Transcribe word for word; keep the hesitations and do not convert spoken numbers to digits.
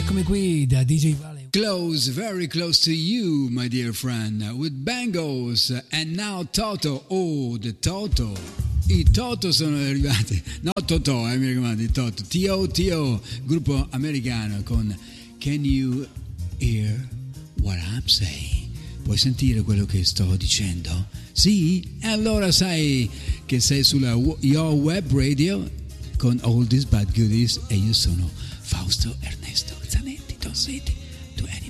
Eccomi qui da D J Vale. Close, very close to you, my dear friend, with Bangles and now Toto. Oh, the Toto. I Toto sono arrivati. No, Toto, eh, mi raccomando, i Toto. T O T O, gruppo americano con Can You Hear What I'm Saying? Puoi sentire quello che sto dicendo? Sì? E allora sai che sei sulla Your Web Radio con All These Bad Goodies e io sono Fausto Ernesto Zanetti. Don't say it to anyone.